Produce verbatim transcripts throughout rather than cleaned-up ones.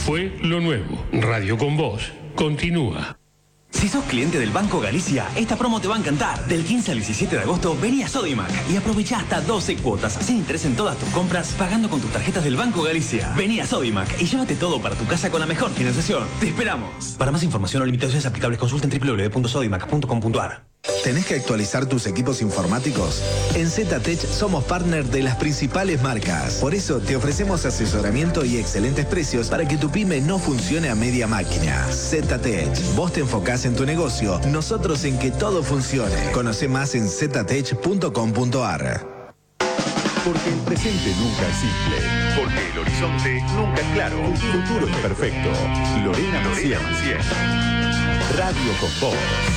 fue lo nuevo. Radio con Vos continúa. Si sos cliente del Banco Galicia, esta promo te va a encantar. Del quince al diecisiete de agosto, vení a Sodimac y aprovecha hasta doce cuotas sin interés en todas tus compras, pagando con tus tarjetas del Banco Galicia. Vení a Sodimac y llévate todo para tu casa con la mejor financiación. ¡Te esperamos! Para más información o limitaciones aplicables, consulta en doble u doble u doble u punto sodimac punto com punto a r. ¿Tenés que actualizar tus equipos informáticos? En ZTech somos partner de las principales marcas. Por eso te ofrecemos asesoramiento y excelentes precios para que tu pyme no funcione a media máquina. ZTech, vos te enfocás en tu negocio, nosotros en que todo funcione. Conoce más en ztech punto com punto a r. Porque el presente nunca es simple. Porque el horizonte nunca es claro. El futuro es perfecto. Lorena Maciel. Radio con Vos.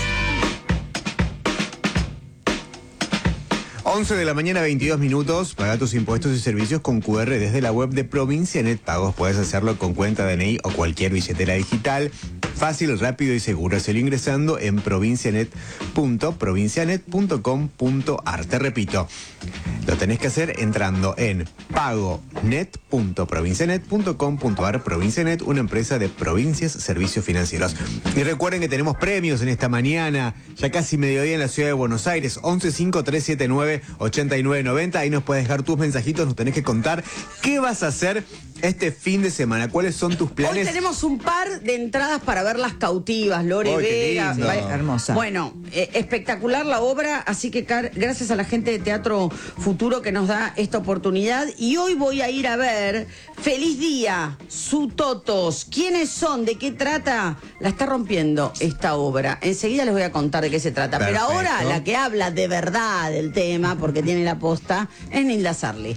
once de la mañana, veintidós minutos. Paga tus impuestos y servicios con Q R desde la web de Provincianet Pagos. Puedes hacerlo con cuenta D N I o cualquier billetera digital. Fácil, rápido y seguro. Hazlo ingresando en provincianet punto provincianet punto com punto a r. Te repito, lo tenés que hacer entrando en pagonet punto provincianet punto com punto a r. Provincianet, una empresa de Provincias Servicios Financieros. Y recuerden que tenemos premios en esta mañana, ya casi mediodía en la ciudad de Buenos Aires. once cinco tres siete nueve ocho nueve nueve cero. Ahí nos puedes dejar tus mensajitos, nos tenés que contar qué vas a hacer este fin de semana. ¿Cuáles son tus planes? Hoy tenemos un par de entradas para ver Las Cautivas, Lore oh, Vega. Vaya, hermosa. Bueno, eh, espectacular la obra, así que car- gracias a la gente de Teatro Futuro que nos da esta oportunidad. Y hoy voy a ir a ver Feliz Día, Sutotos. ¿Quiénes son? ¿De qué trata? La está rompiendo esta obra. Enseguida les voy a contar de qué se trata. Perfecto. Pero ahora la que habla de verdad del tema, porque tiene la posta, es Nilda Sarli.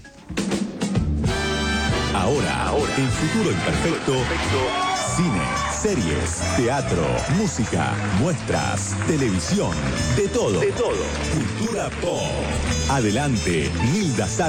Ahora, ahora, el futuro imperfecto. Cine, series, teatro, música, muestras, televisión, de todo. De todo. Cultura pop. Adelante, Nilda Sarli.